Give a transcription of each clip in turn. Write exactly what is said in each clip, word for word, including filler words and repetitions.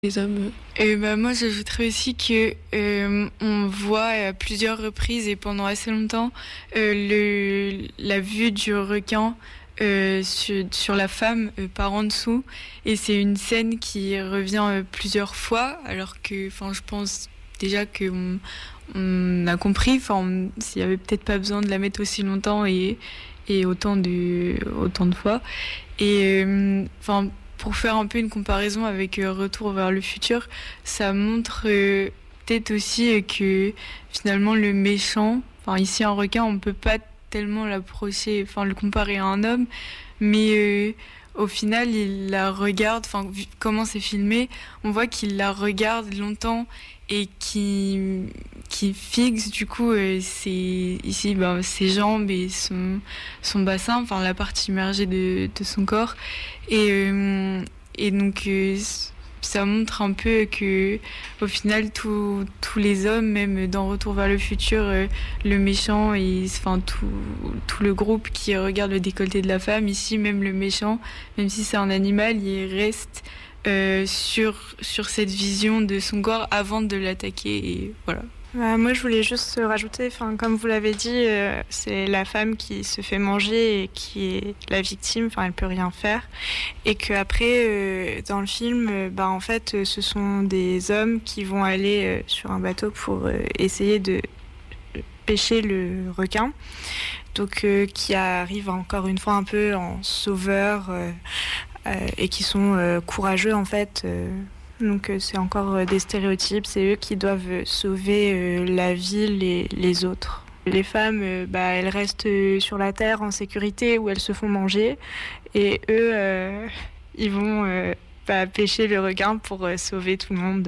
Les hommes. Et bah, moi, j'ajouterais aussi que euh, on voit à plusieurs reprises et pendant assez longtemps euh, le, la vue du requin euh, sur, sur la femme euh, par en dessous. Et c'est une scène qui revient euh, plusieurs fois, alors que, enfin, je pense déjà qu'on on a compris. Enfin, s'il y avait peut-être pas besoin de la mettre aussi longtemps et et autant de autant de fois. Et enfin. Euh, pour faire un peu une comparaison avec euh, Retour vers le futur, ça montre euh, peut-être aussi euh, que finalement le méchant, enfin ici un requin, on peut pas tellement l'approcher, enfin le comparer à un homme, mais euh, au final il la regarde, enfin vu comment c'est filmé, on voit qu'il la regarde longtemps et qui qui fixe du coup euh, ses ici ben, ses jambes et son son bassin, enfin la partie immergée de de son corps et euh, et donc euh, ça montre un peu que au final tous tous les hommes, même dans Retour vers le futur, euh, le méchant et enfin tout tout le groupe qui regarde le décolleté de la femme, ici même le méchant, même si c'est un animal, il reste Euh, sur, sur cette vision de son corps avant de l'attaquer et voilà. Bah, moi je voulais juste rajouter, enfin, comme vous l'avez dit, euh, c'est la femme qui se fait manger et qui est la victime, enfin elle peut rien faire, et qu'après euh, dans le film, euh, bah, en fait euh, ce sont des hommes qui vont aller euh, sur un bateau pour euh, essayer de pêcher le requin, donc euh, qui arrivent encore une fois un peu en sauveur euh, euh, et qui sont euh, courageux en fait. Euh, donc euh, c'est encore euh, des stéréotypes, c'est eux qui doivent sauver euh, la ville et les autres. Les femmes, euh, bah, elles restent euh, sur la terre en sécurité où elles se font manger et eux, euh, ils vont euh, bah, pêcher le requin pour euh, sauver tout le monde.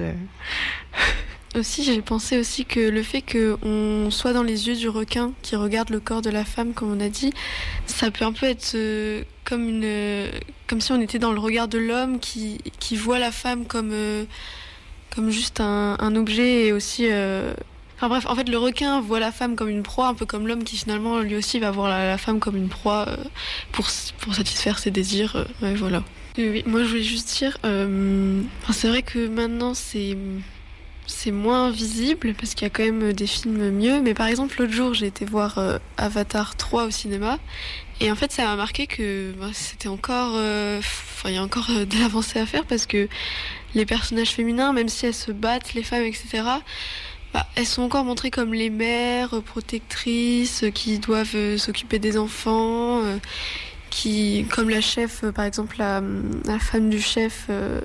Aussi, j'ai pensé aussi que le fait qu'on soit dans les yeux du requin qui regarde le corps de la femme, comme on a dit, ça peut un peu être euh, comme une, euh, comme si on était dans le regard de l'homme qui, qui voit la femme comme, euh, comme juste un, un objet et aussi. Euh... Enfin bref, en fait, le requin voit la femme comme une proie, un peu comme l'homme qui finalement lui aussi va voir la, la femme comme une proie euh, pour, pour satisfaire ses désirs. Euh, ouais, voilà. Et oui, moi je voulais juste dire, euh, enfin, c'est vrai que maintenant c'est c'est moins visible parce qu'il y a quand même des films mieux. Mais par exemple, l'autre jour, j'ai été voir euh, Avatar trois au cinéma. Et en fait, ça m'a marqué que bah, c'était encore... euh, Enfin, il y a encore euh, de l'avancée à faire parce que les personnages féminins, même si elles se battent, les femmes, et cetera, bah, elles sont encore montrées comme les mères, euh, protectrices, euh, qui doivent euh, s'occuper des enfants, euh, qui, comme la chef, euh, par exemple, la, la femme du chef... Euh,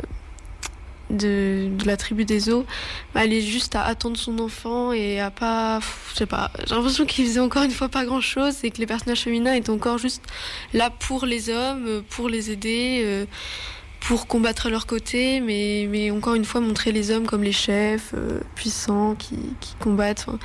De, de la tribu des eaux, bah, elle est juste à attendre son enfant et à pas, je sais pas, j'ai l'impression qu'ils faisaient encore une fois pas grand chose et que les personnages féminins étaient encore juste là pour les hommes, pour les aider, euh, pour combattre à leur côté, mais, mais encore une fois montrer les hommes comme les chefs euh, puissants qui, qui combattent. Enfin,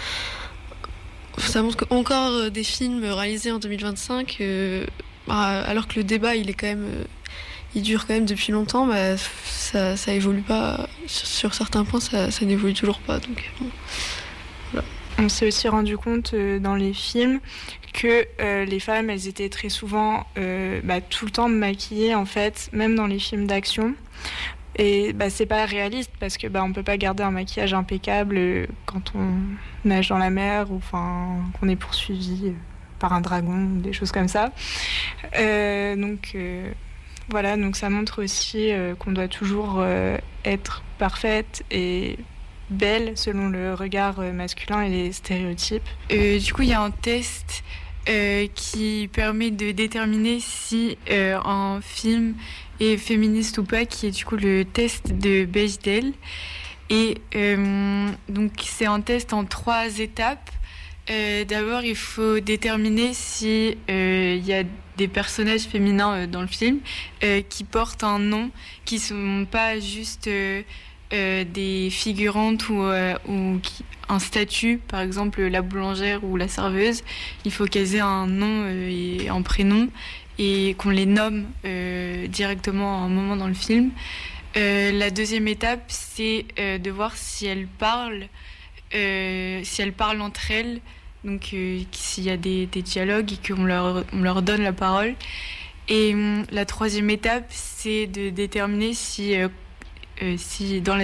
ça montre que encore des films réalisés en deux mille vingt-cinq, euh, bah, alors que le débat il est quand même euh, il dure quand même depuis longtemps, bah, ça, ça évolue pas. Sur, sur certains points, ça, ça n'évolue toujours pas. Donc, bon, voilà. On s'est aussi rendu compte euh, dans les films que euh, les femmes, elles étaient très souvent euh, bah, tout le temps maquillées, en fait, même dans les films d'action. Et bah, c'est pas réaliste parce que bah, on peut pas garder un maquillage impeccable euh, quand on nage dans la mer ou qu'on est poursuivi euh, par un dragon ou des choses comme ça. Euh, donc... Euh, Voilà, donc ça montre aussi euh, qu'on doit toujours euh, être parfaite et belle selon le regard euh, masculin et les stéréotypes. Euh, du coup, il y a un test euh, qui permet de déterminer si euh, un film est féministe ou pas, qui est du coup le test de Bechdel. Et euh, donc c'est un test en trois étapes. Euh, d'abord, il faut déterminer si euh, il y a des personnages féminins euh, dans le film euh, qui portent un nom, qui sont pas juste euh, euh, des figurantes ou, euh, ou qui, un statut, par exemple la boulangère ou la serveuse. Il faut qu'elles aient un nom euh, et un prénom et qu'on les nomme euh, directement à un moment dans le film. Euh, la deuxième étape, c'est euh, de voir si elles parlent. Euh, si elles parlent entre elles, donc euh, s'il y a des, des dialogues et qu'on leur, on leur donne la parole. Et euh, la troisième étape, c'est de déterminer si euh, euh, si dans